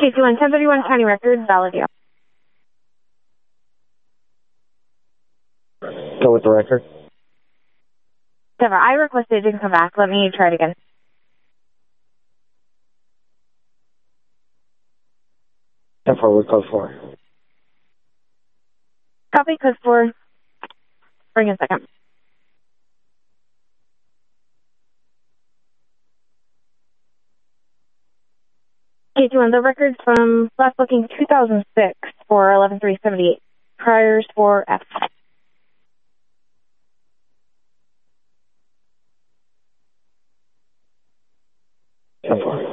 K21, 1031 County Records, valid. Go with the record. Deborah, I requested it didn't come back. Let me try it again. And forward code 4. Copy, code 4. Bring a second. K21, the records from last booking 2006 for 11-3-78. Priors for F. And 4.